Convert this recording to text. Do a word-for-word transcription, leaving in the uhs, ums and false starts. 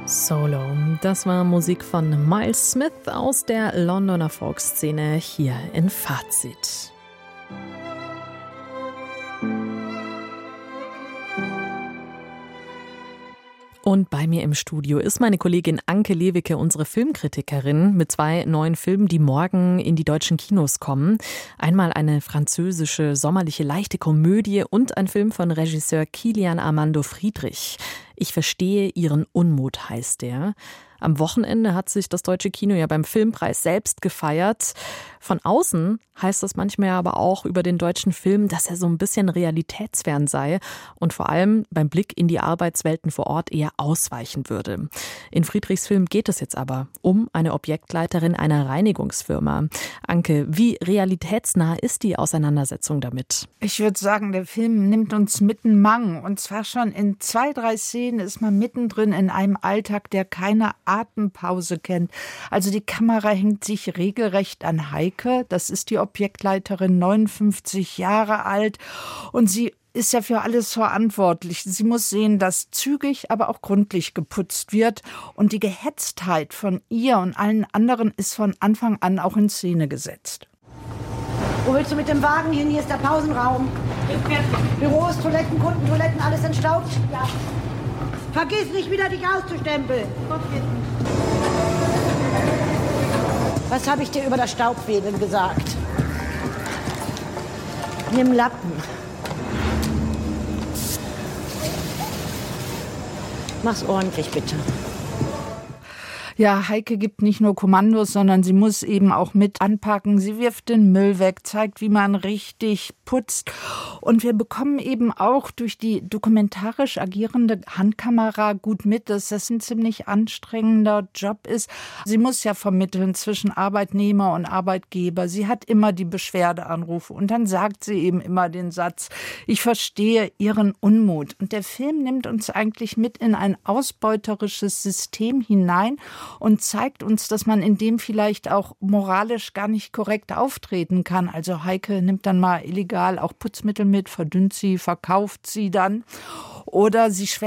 Solo. Das war Musik von Miles Smith aus der Londoner Folkszene hier in Fazit. Und bei mir im Studio ist meine Kollegin Anke Lewicke, unsere Filmkritikerin, mit zwei neuen Filmen, die morgen in die deutschen Kinos kommen. Einmal eine französische, sommerliche, leichte Komödie und ein Film von Regisseur Kilian Armando Friedrich. Ich verstehe Ihren Unmut, heißt der. Am Wochenende hat sich das deutsche Kino ja beim Filmpreis selbst gefeiert. Von außen heißt das manchmal aber auch über den deutschen Film, dass er so ein bisschen realitätsfern sei und vor allem beim Blick in die Arbeitswelten vor Ort eher ausweichen würde. In Friedrichs Film geht es jetzt aber um eine Objektleiterin einer Reinigungsfirma. Anke, wie realitätsnah ist die Auseinandersetzung damit? Ich würde sagen, der Film nimmt uns mitten Mang. Und zwar schon in zwei, drei Szenen ist man mittendrin in einem Alltag, der keine Atempause kennt. Also die Kamera hängt sich regelrecht an Heike. Das ist die Objektleiterin, neunundfünfzig Jahre alt. Und sie ist ja für alles verantwortlich. Sie muss sehen, dass zügig, aber auch gründlich geputzt wird. Und die Gehetztheit von ihr und allen anderen ist von Anfang an auch in Szene gesetzt. Wo willst du mit dem Wagen hin? Hier ist der Pausenraum. Büros, Toiletten, Kundentoiletten, alles entstaubt? Ja. Vergiss nicht, wieder dich auszustempeln. Was habe ich dir über das Staubwedeln gesagt? Nimm Lappen. Mach's ordentlich, bitte. Ja, Heike gibt nicht nur Kommandos, sondern sie muss eben auch mit anpacken. Sie wirft den Müll weg, zeigt, wie man richtig putzt. Und wir bekommen eben auch durch die dokumentarisch agierende Handkamera gut mit, dass das ein ziemlich anstrengender Job ist. Sie muss ja vermitteln zwischen Arbeitnehmer und Arbeitgeber. Sie hat immer die Beschwerdeanrufe und dann sagt sie eben immer den Satz, ich verstehe Ihren Unmut. Und der Film nimmt uns eigentlich mit in ein ausbeuterisches System hinein und zeigt uns, dass man in dem vielleicht auch moralisch gar nicht korrekt auftreten kann. Also Heike nimmt dann mal illegal auch Putzmittel mit, verdünnt sie, verkauft sie dann. Oder sie